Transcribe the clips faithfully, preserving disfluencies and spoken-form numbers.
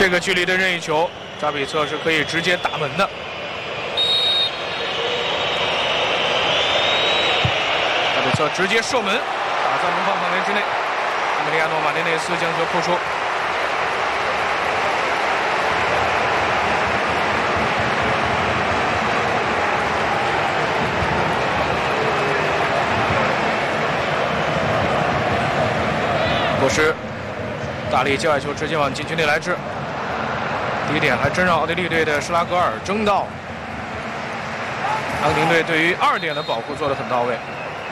这个距离的任意球，扎比策是可以直接打门的。扎比策直接射门，打在门框范围之内。埃米利亚诺·马丁内斯将球扑出。 不是，大力界外球直接往禁区内来掷，第一点还真让奥地利队的施拉格尔争到。阿根廷队对于二点的保护做得很到位。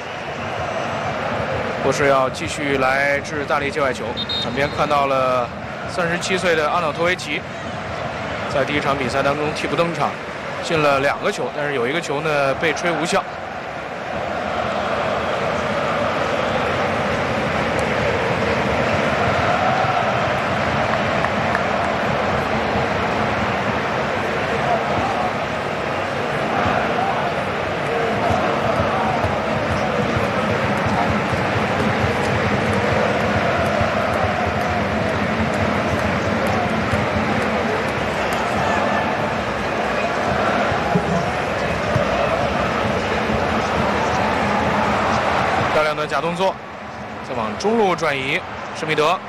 不是要继续来掷大力界外球，场边看到了三十七岁的阿瑙托维奇，在第一场比赛当中替补登场，进了两个球，但是有一个球呢被吹无效。 假动作，再往中路转移，施密德，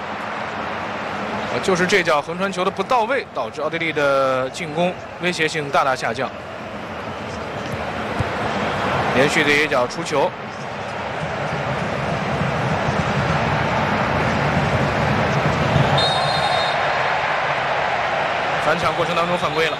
就是这脚横传球的不到位，导致奥地利的进攻威胁性大大下降。连续的一脚出球，反抢过程当中犯规了。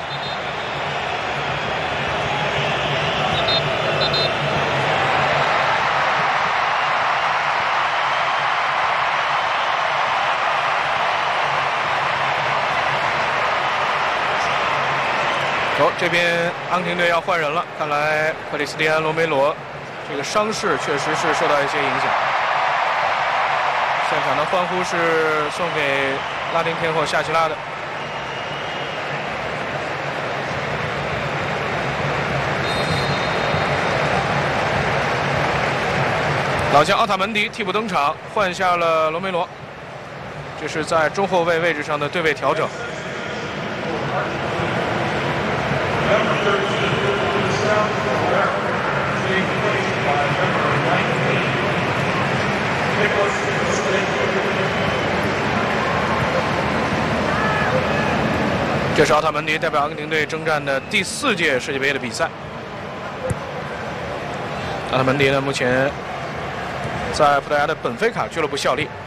哦，这边阿根廷队要换人了，看来克里斯蒂安·罗梅罗这个伤势确实是受到一些影响。现场的欢呼是送给拉丁天后夏奇拉的。老将奥塔门迪替补登场，换下了罗梅罗，这是在中后卫位置上的对位调整。 这是奥塔门迪代表阿根廷队征战的第四届世界杯的比赛。奥塔门迪呢，目前在葡萄牙的本菲卡俱乐部效力。